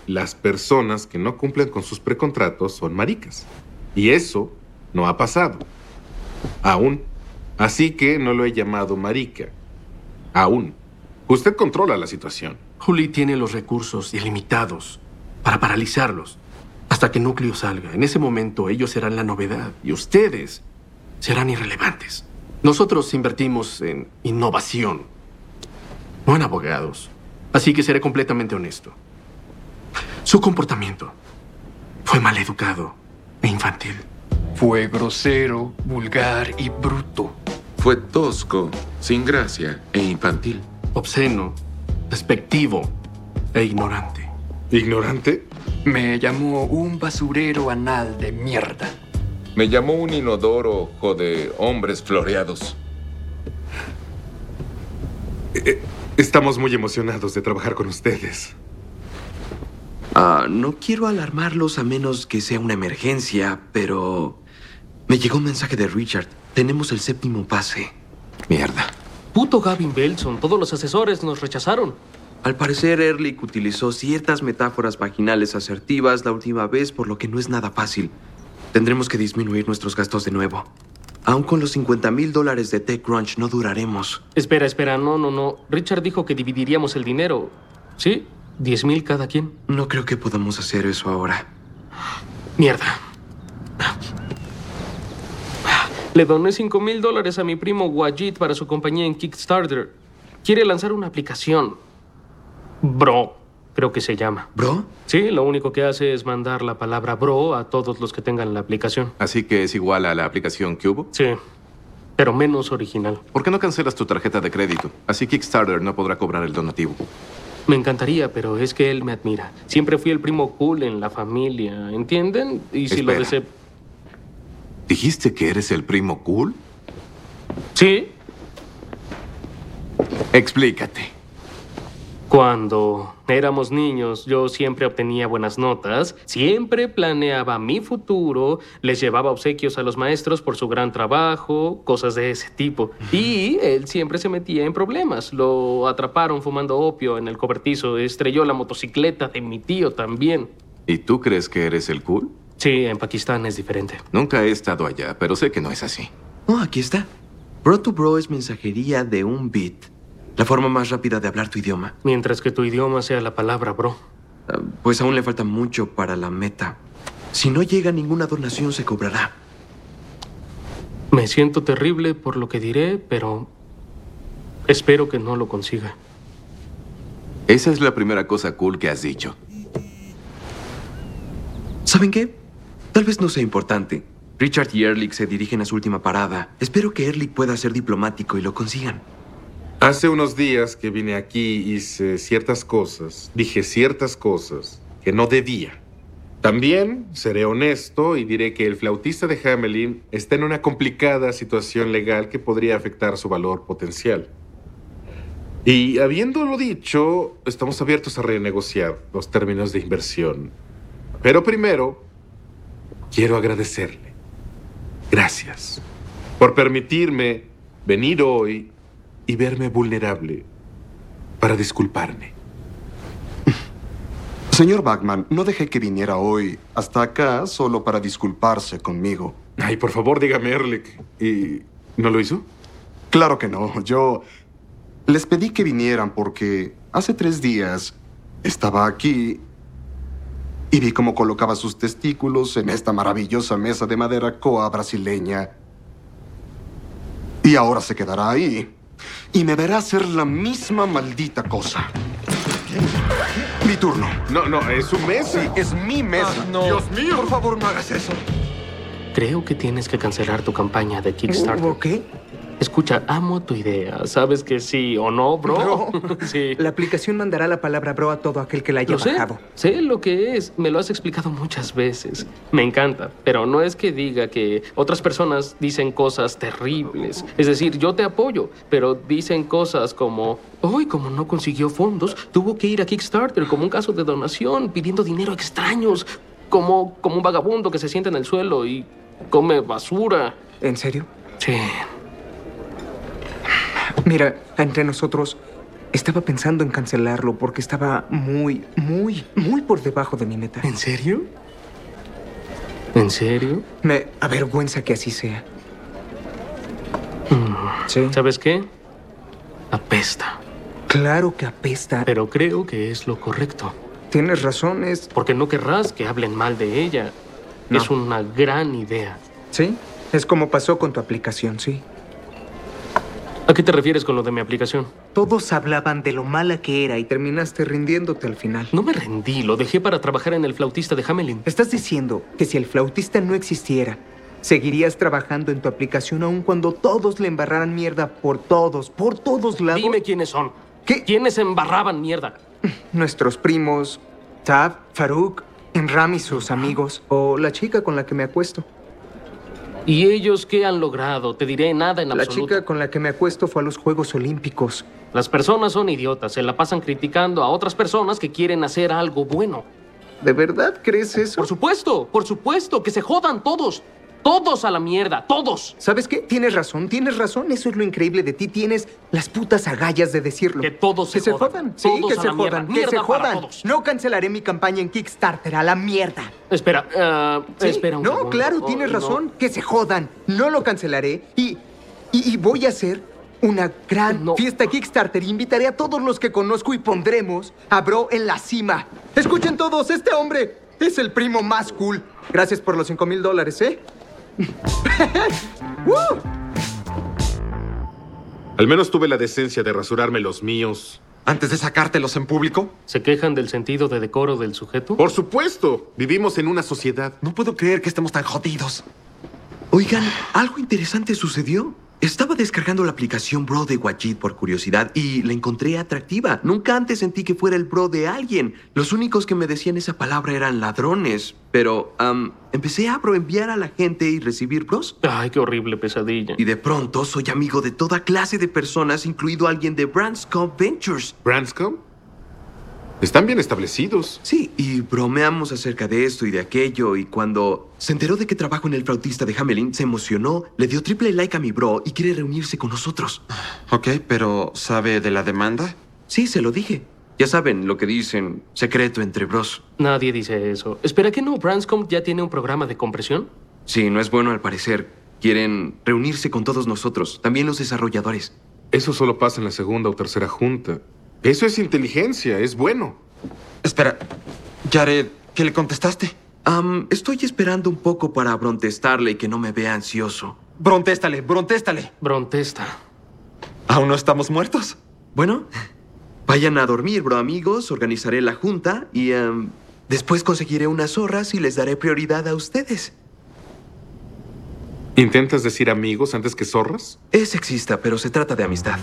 las personas que no cumplen con sus precontratos son maricas. Y eso no ha pasado. Aún. Así que no lo he llamado marica. Aún. Usted controla la situación. Julie tiene los recursos ilimitados para paralizarlos hasta que Núcleo salga. En ese momento ellos serán la novedad y ustedes serán irrelevantes. Nosotros invertimos en innovación, no en abogados. Así que seré completamente honesto. Su comportamiento fue maleducado e infantil. Fue grosero, vulgar y bruto. Fue tosco, sin gracia e infantil. Obsceno, despectivo e ignorante. ¿Ignorante? Me llamó un basurero anal de mierda. Me llamó un inodoro de hombres floreados. Estamos muy emocionados de trabajar con ustedes. No quiero alarmarlos a menos que sea una emergencia, pero me llegó un mensaje de Richard. Tenemos el 7º pase. Mierda. Puto Gavin Belson. Todos los asesores nos rechazaron. Al parecer, Ehrlich utilizó ciertas metáforas vaginales asertivas la última vez, por lo que no es nada fácil. Tendremos que disminuir nuestros gastos de nuevo. Aún con los $50,000 de TechCrunch no duraremos. Espera. No. Richard dijo que dividiríamos el dinero. ¿Sí? 10,000 cada quien. No creo que podamos hacer eso ahora. Mierda. Le doné $5,000 a mi primo Wajid para su compañía en Kickstarter. Quiere lanzar una aplicación. Bro, creo que se llama. ¿Bro? Sí, lo único que hace es mandar la palabra bro a todos los que tengan la aplicación. Así que es igual a la aplicación Cubo. Sí, pero menos original. ¿Por qué no cancelas tu tarjeta de crédito? Así Kickstarter no podrá cobrar el donativo. Me encantaría, pero es que él me admira. Siempre fui el primo cool en la familia, ¿entienden? Y si lo Espera. deseo... ¿Dijiste que eres el primo cool? Sí. Explícate. Cuando éramos niños, yo siempre obtenía buenas notas, siempre planeaba mi futuro, les llevaba obsequios a los maestros por su gran trabajo, cosas de ese tipo. Y él siempre se metía en problemas. Lo atraparon fumando opio en el cobertizo, estrelló la motocicleta de mi tío también. ¿Y tú crees que eres el cool? Sí, en Pakistán es diferente. Nunca he estado allá, pero sé que no es así. Oh, aquí está. Bro to bro es mensajería de un bit. La forma más rápida de hablar tu idioma. Mientras que tu idioma sea la palabra bro. Pues aún le falta mucho para la meta. Si no llega ninguna donación, se cobrará. Me siento terrible por lo que diré, pero espero que no lo consiga. Esa es la primera cosa cool que has dicho. ¿Saben qué? Tal vez no sea importante. Richard y Ehrlich se dirigen a su última parada. Espero que Ehrlich pueda ser diplomático y lo consigan. Hace unos días que vine aquí hice ciertas cosas, dije ciertas cosas que no debía. También seré honesto y diré que el flautista de Hamelin está en una complicada situación legal que podría afectar su valor potencial. Y habiéndolo dicho, estamos abiertos a renegociar los términos de inversión. Pero primero, quiero agradecerle. Gracias por permitirme venir hoy y verme vulnerable para disculparme. Señor Bachman, no dejé que viniera hoy hasta acá solo para disculparse conmigo. Ay, por favor, dígame, Ehrlich. ¿Y no lo hizo? Claro que no. Yo les pedí que vinieran porque hace 3 días estaba aquí y vi cómo colocaba sus testículos en esta maravillosa mesa de madera coa brasileña. Y ahora se quedará ahí y me verá hacer la misma maldita cosa. Mi turno. No, es su mesa. Sí, es mi mesa. No. Dios mío. Por favor, no hagas eso. Creo que tienes que cancelar tu campaña de Kickstarter. ¿Qué? Escucha, amo tu idea. ¿Sabes que sí o no, bro? Sí. La aplicación mandará la palabra bro a todo aquel que la haya Lo sé. bajado. Sé lo que es. Me lo has explicado muchas veces. Me encanta. Pero no es que diga que otras personas dicen cosas terribles. Es decir, yo te apoyo, pero dicen cosas como... Hoy, como no consiguió fondos, tuvo que ir a Kickstarter como un caso de donación, pidiendo dinero a extraños. Como un vagabundo que se sienta en el suelo y come basura. ¿En serio? Sí. Mira, entre nosotros, Estaba pensando en cancelarlo porque estaba muy por debajo de mi meta. ¿En serio? ¿En serio? Me avergüenza que así sea. Sí. ¿Sabes qué? Apesta. Claro que apesta. Pero creo que es lo correcto. Tienes razón, Porque no querrás que hablen mal de ella. No. Es una gran idea. Sí, es como pasó con tu aplicación, sí. ¿A qué te refieres con lo de mi aplicación? Todos hablaban de lo mala que era y terminaste rindiéndote al final. No me rendí, lo dejé para trabajar en el flautista de Hamelin. ¿Estás diciendo que si el flautista no existiera, seguirías trabajando en tu aplicación aun cuando todos le embarraran mierda por todos lados? Dime quiénes son. ¿Qué? ¿Quiénes embarraban mierda? Nuestros primos, Tab, Farouk, Enram y sus amigos, o la chica con la que me acuesto. ¿Y ellos qué han logrado? Te diré nada en La absoluto. chica con la que me acuesto fue a los Juegos Olímpicos. Las personas son idiotas, se la pasan criticando a otras personas que quieren hacer algo bueno. ¿De verdad crees eso? Por supuesto, que se jodan todos. Todos a la mierda, todos. ¿Sabes qué? Tienes razón. Eso es lo increíble de ti. Tienes las putas agallas de decirlo. Que todos se jodan. Sí, Todos que a se la mierda. jodan. Que Mierda se para jodan. todos. No cancelaré mi campaña en Kickstarter, a la mierda. Espera, ¿Sí? espera un No, segundo. claro, Oh, tienes no. razón. Que se jodan. No lo cancelaré. Y voy a hacer una gran No. fiesta Kickstarter. Invitaré a todos los que conozco y pondremos a Bro en la cima. Escuchen todos, este hombre es el primo más cool. Gracias por los $5,000, ¿eh? Al menos tuve la decencia de rasurarme los míos. Antes de sacártelos en público. ¿Se quejan del sentido de decoro del sujeto? Por supuesto, vivimos en una sociedad. No puedo creer que estemos tan jodidos. Oigan, algo interesante sucedió. Estaba descargando la aplicación Bro de Wajid por curiosidad y la encontré atractiva. Nunca antes sentí que fuera el bro de alguien. Los únicos que me decían esa palabra eran ladrones. Pero empecé a enviar a la gente y recibir bros. Ay, qué horrible pesadilla. Y de pronto soy amigo de toda clase de personas, incluido alguien de Brandscombe Ventures. ¿Branscombe? Están bien establecidos. Sí, y bromeamos acerca de esto y de aquello, y cuando se enteró de que trabajo en el flautista de Hamelin, se emocionó, le dio triple like a mi bro y quiere reunirse con nosotros. Ok, pero ¿sabe de la demanda? Sí, se lo dije. Ya saben lo que dicen, secreto entre bros. Nadie dice eso. Espera, ¿que no? ¿Branscombe ya tiene un programa de compresión? Sí, no es bueno al parecer. Quieren reunirse con todos nosotros, también los desarrolladores. Eso solo pasa en la segunda o tercera junta. Eso es inteligencia, es bueno. Espera, Jared, ¿qué le contestaste? Estoy esperando un poco para brontestarle y que no me vea ansioso. Brontéstale. Brontesta. ¿Aún no estamos muertos? Bueno, vayan a dormir, bro, amigos. Organizaré la junta y después conseguiré unas zorras y les daré prioridad a ustedes. ¿Intentas decir amigos antes que zorras? Es sexista, pero se trata de amistad.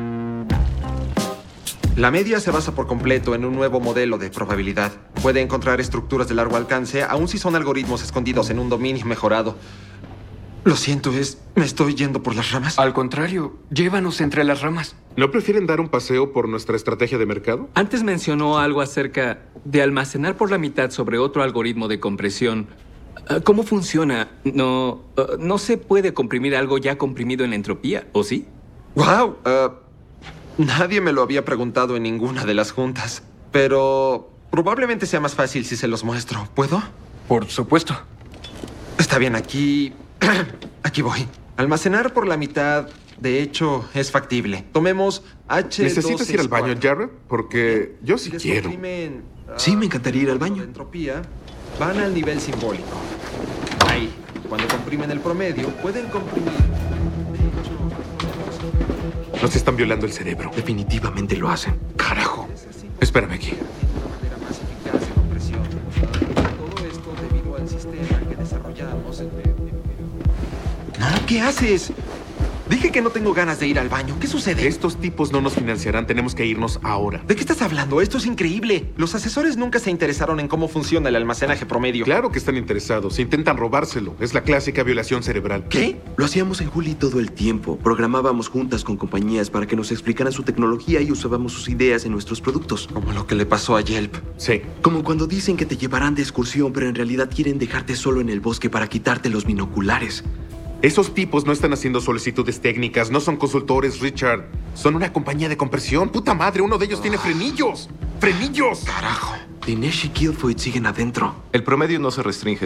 La media se basa por completo en un nuevo modelo de probabilidad. Puede encontrar estructuras de largo alcance, aun si son algoritmos escondidos en un dominio mejorado. Lo siento, me estoy yendo por las ramas. Al contrario, llévanos entre las ramas. ¿No prefieren dar un paseo por nuestra estrategia de mercado? Antes mencionó algo acerca de almacenar por la mitad sobre otro algoritmo de compresión. ¿Cómo funciona? No se puede comprimir algo ya comprimido en la entropía, ¿o sí? ¡Wow! Nadie me lo había preguntado en ninguna de las juntas. Pero probablemente sea más fácil si se los muestro. ¿Puedo? Por supuesto. Está bien, aquí voy. Almacenar por la mitad, de hecho, es factible. Tomemos H2. ¿Necesitas ir al baño, Jared? Porque yo sí quiero. Sí, me encantaría ir al baño. De entropía van al nivel simbólico. Ahí. Cuando comprimen el promedio, pueden comprimir. Nos están violando el cerebro. Definitivamente lo hacen. Carajo. Espérame aquí. Todo esto debido al sistema que desarrollamos. No, ¿qué haces? Dije que no tengo ganas de ir al baño. ¿Qué sucede? Estos tipos no nos financiarán. Tenemos que irnos ahora. ¿De qué estás hablando? Esto es increíble. Los asesores nunca se interesaron en cómo funciona el almacenaje promedio. Claro que están interesados. Intentan robárselo. Es la clásica violación cerebral. ¿Qué? Lo hacíamos en Juli todo el tiempo. Programábamos juntas con compañías para que nos explicaran su tecnología y usábamos sus ideas en nuestros productos. Como lo que le pasó a Yelp. Sí. Como cuando dicen que te llevarán de excursión, pero en realidad quieren dejarte solo en el bosque para quitarte los binoculares. Esos tipos no están haciendo solicitudes técnicas, no son consultores, Richard. Son una compañía de compresión. ¡Puta madre! Uno de ellos tiene frenillos. ¡Frenillos! Carajo. Dinesh y Guilfoyle siguen adentro. El promedio no se restringe